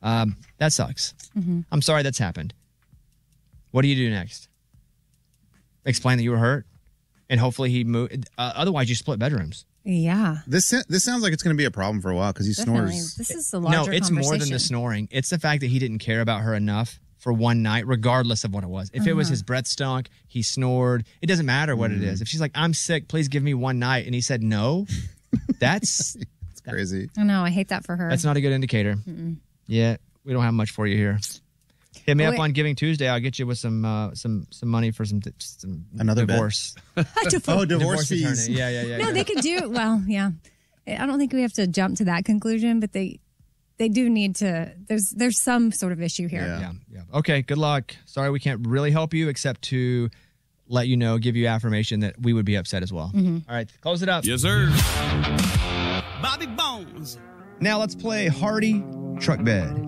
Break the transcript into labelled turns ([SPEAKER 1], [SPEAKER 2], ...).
[SPEAKER 1] That sucks. I'm sorry that's happened. What do you do next? Explain that you were hurt, and hopefully he moved. Otherwise, you split bedrooms.
[SPEAKER 2] Yeah.
[SPEAKER 3] This sounds like it's going to be a problem for a while because he snores.
[SPEAKER 2] This is a larger
[SPEAKER 1] No, it's more than the
[SPEAKER 2] conversation.
[SPEAKER 1] snoring. It's the fact that he didn't care about her enough for one night, regardless of what it was. If it was his breath stunk, he snored. It doesn't matter what it is. If she's like, I'm sick, please give me one night, and he said no, that's
[SPEAKER 3] It's crazy.
[SPEAKER 2] I know. I hate that for her.
[SPEAKER 1] that's not a good indicator. Yeah, we don't have much for you here. Hit me up on Giving Tuesday. I'll get you with some money for some
[SPEAKER 3] Another
[SPEAKER 1] divorce.
[SPEAKER 3] Divorce fees.
[SPEAKER 1] attorney. Yeah.
[SPEAKER 2] No, they could do well. Yeah, I don't think we have to jump to that conclusion, but they do need to. There's some sort of issue here.
[SPEAKER 1] Yeah. Okay, good luck. Sorry we can't really help you except to let you know, give you affirmation that we would be upset as well. All right, close it up.
[SPEAKER 4] Yes, sir. Bobby Bones.
[SPEAKER 1] Now let's play Hardy Truck Bed.